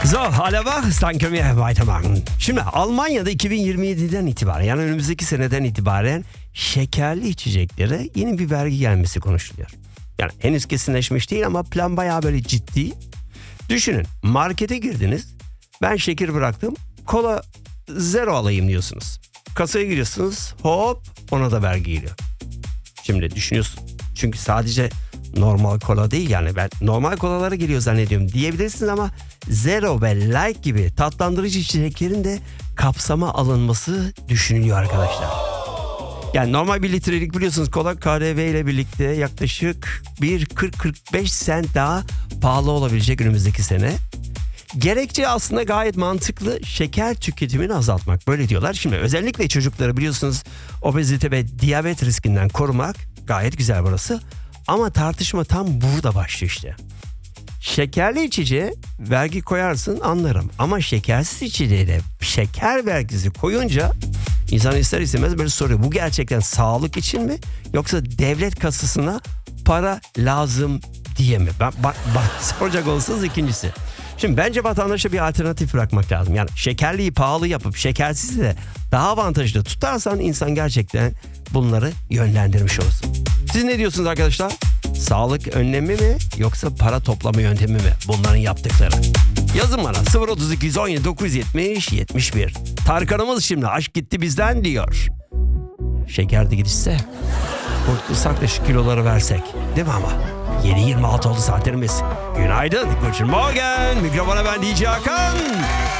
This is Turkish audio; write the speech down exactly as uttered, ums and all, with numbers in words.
So, alle wach, dann können wir weitermachen. Şimdi Almanya'da iki bin yirmi yediden itibaren, yani önümüzdeki seneden itibaren şekerli içeceklere yeni bir vergi gelmesi konuşuluyor. Yani henüz kesinleşmiş değil ama plan bayağı böyle ciddi. Düşünün, markete girdiniz, ben şeker bıraktım, kola zero alayım diyorsunuz. Kasaya giriyorsunuz, hop ona da vergi geliyor. Şimdi düşünüyorsun, çünkü sadece normal kola değil, yani ben normal kolalara geliyor zannediyorum diyebilirsiniz ama zero ve light gibi tatlandırıcı içeceklerin de kapsama alınması düşünülüyor arkadaşlar. Yani normal bir litrelik biliyorsunuz kola K D V ile birlikte yaklaşık bir kırk kırk beş sent daha pahalı olabilecek önümüzdeki sene. Gerekçe aslında gayet mantıklı, şeker tüketimini azaltmak, böyle diyorlar. Şimdi özellikle çocukları biliyorsunuz obezite ve diyabet riskinden korumak, gayet güzel burası. Ama tartışma tam burada başlıyor işte. Şekerli içeceğe vergi koyarsın anlarım. Ama şekersiz içeceğe de şeker vergisi koyunca insan ister istemez böyle soruyor. Bu gerçekten sağlık için mi? Yoksa devlet kasasına para lazım diye mi? Bak, bak, bak soracak olsanız ikincisi. Şimdi bence vatandaşa bir alternatif bırakmak lazım. Yani şekerliyi pahalı yapıp şekersizi de daha avantajlı tutarsan insan gerçekten bunları yönlendirmiş olsun. Siz ne diyorsunuz arkadaşlar? Sağlık önlemi mi yoksa para toplama yöntemi mi bunların yaptıkları? Yazın bana sıfır otuz iki yüz on yedi dokuz yüz yetmiş yetmiş bir. Tarkanımız şimdi aşk gitti bizden diyor. Şeker de gidişse kurtulsak da şu kiloları versek, değil mi ama? yedi yirmi altı oldu saatlerimiz. Günaydın, guten Morgen. Mikrofona ben D J Hakan.